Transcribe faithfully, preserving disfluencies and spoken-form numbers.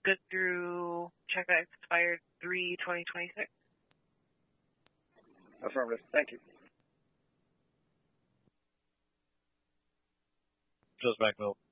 good through check that expired three twenty twenty-six. Affirmative. Thank you. Joseph McMill,